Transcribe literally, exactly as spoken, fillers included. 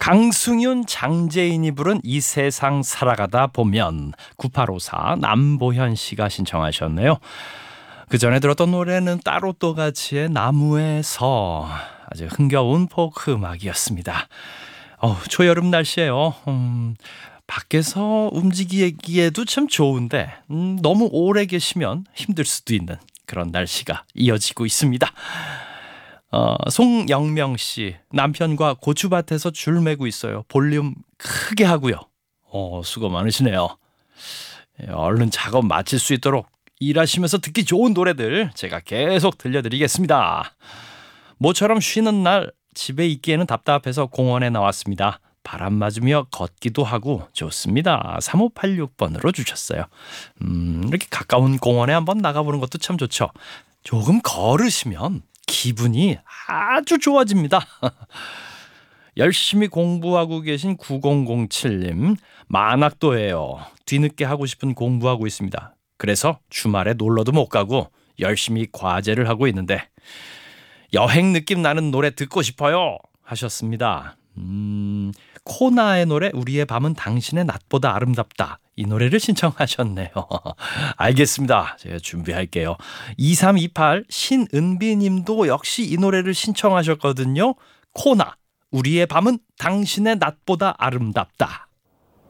강승윤, 장재인이 부른 이 세상 살아가다 보면. 구팔오사 남보현 씨가 신청하셨네요. 그 전에 들었던 노래는 따로 또 같이의 나무에서. 아주 흥겨운 포크 음악이었습니다. 어, 초여름 날씨에요. 음, 밖에서 움직이기에도 참 좋은데 음, 너무 오래 계시면 힘들 수도 있는 그런 날씨가 이어지고 있습니다. 어, 송영명 씨, 남편과 고추밭에서 줄 매고 있어요. 볼륨 크게 하고요. 어, 수고 많으시네요. 예, 얼른 작업 마칠 수 있도록 일하시면서 듣기 좋은 노래들 제가 계속 들려드리겠습니다. 모처럼 쉬는 날 집에 있기에는 답답해서 공원에 나왔습니다. 바람 맞으며 걷기도 하고 좋습니다. 삼오팔육 번으로 주셨어요. 음, 이렇게 가까운 공원에 한번 나가보는 것도 참 좋죠. 조금 걸으시면 기분이 아주 좋아집니다. 열심히 공부하고 계신 구공공칠 님, 만학도예요. 뒤늦게 하고 싶은 공부하고 있습니다. 그래서 주말에 놀러도 못 가고 열심히 과제를 하고 있는데 여행 느낌 나는 노래 듣고 싶어요 하셨습니다. 음, 코나의 노래 우리의 밤은 당신의 낮보다 아름답다, 이 노래를 신청하셨네요. 알겠습니다. 제가 준비할게요. 이삼이팔 신은비 님도 역시 이 노래를 신청하셨거든요. 코나 우리의 밤은 당신의 낮보다 아름답다.